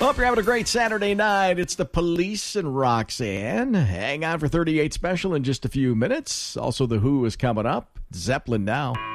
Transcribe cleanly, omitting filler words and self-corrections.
Hope you're having a great Saturday night. It's the Police and Roxanne. Hang on for 38 Special in just a few minutes. Also, The Who is coming up. Zeppelin now.